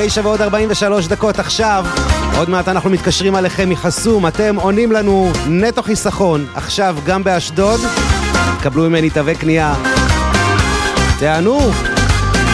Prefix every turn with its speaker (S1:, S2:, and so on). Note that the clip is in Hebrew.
S1: 9:43 עכשיו. עוד מעט אנחנו מתקשרים עליכם מחסום. אתם עונים לנו נטו חיסכון. עכשיו גם באשדוד. קבלו ממני תווי קנייה. תענו.